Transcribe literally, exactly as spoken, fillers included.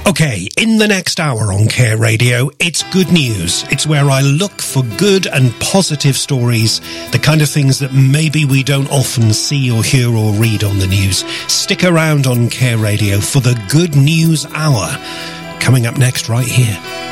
Okay, in the next hour on Care Radio, it's good news. It's where I look for good and positive stories, the kind of things that maybe we don't often see or hear or read on the news. Stick around on Care Radio for the Good News Hour, coming up next right here.